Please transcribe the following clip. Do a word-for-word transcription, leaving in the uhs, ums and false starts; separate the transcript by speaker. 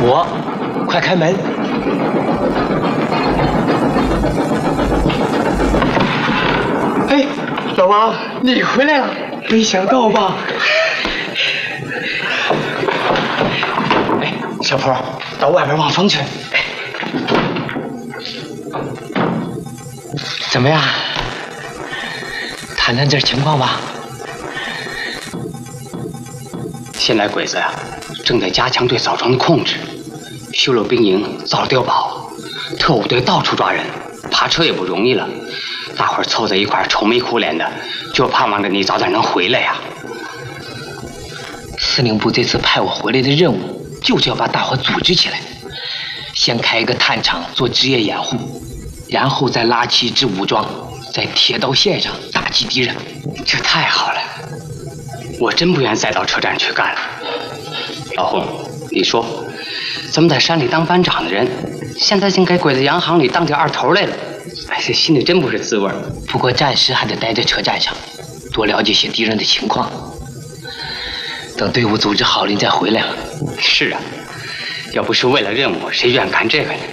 Speaker 1: 我，快开门！
Speaker 2: 哎，老王，你回来了，没想到吧？
Speaker 1: 哎，小坡，到外边望风去。怎么样？谈谈这情况吧。现在鬼子呀、啊，正在加强对枣庄的控制，修了兵营，造了碉堡，特务队到处抓人，爬车也不容易了。大伙儿凑在一块儿，愁眉苦脸的，就盼望着你早点能回来呀。司令部这次派我回来的任务，就是要把大伙组织起来，先开一个探场做职业掩护，然后再拉起一支武装，在铁道线上打击敌人。这太好了，我真不愿再到车站去干了。老洪，你说，咱们在山里当班长的人，现在竟给鬼子洋行里当起二头来了，哎，这心里真不是滋味。不过暂时还得待在车站上，多了解些敌人的情况。等队伍组织好了，你再回来。是啊，要不是为了任务，谁愿干这个呢？